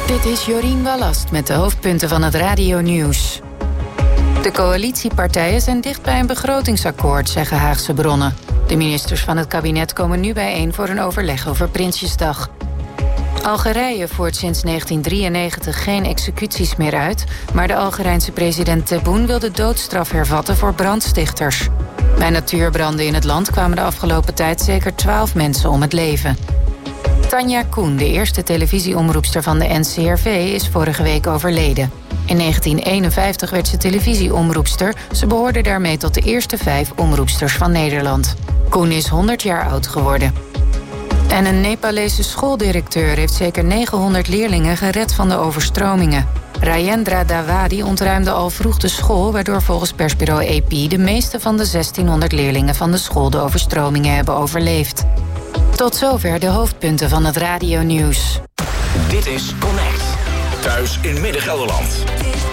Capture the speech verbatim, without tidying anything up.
Dit is Jorien Wallast met de hoofdpunten van het Radio-nieuws. De coalitiepartijen zijn dicht bij een begrotingsakkoord, zeggen Haagse bronnen. De ministers van het kabinet komen nu bijeen voor een overleg over Prinsjesdag. Algerije voert sinds negentien drieënnegentig geen executies meer uit, maar de Algerijnse president Tebboune wil de doodstraf hervatten voor brandstichters. Bij natuurbranden in het land kwamen de afgelopen tijd zeker twaalf mensen om het leven. Tanja Koen, de eerste televisieomroepster van de N C R V, is vorige week overleden. In negentien eenenvijftig werd ze televisieomroepster. Ze behoorde daarmee tot de eerste vijf omroepsters van Nederland. Koen is honderd jaar oud geworden. En een Nepalese schooldirecteur heeft zeker negenhonderd leerlingen gered van de overstromingen. Rajendra Dawadi ontruimde al vroeg de school, waardoor volgens persbureau A P de meeste van de zestienhonderd leerlingen van de school de overstromingen hebben overleefd. Tot zover de hoofdpunten van het Radio-nieuws. Dit is Connect. Thuis in Midden-Gelderland.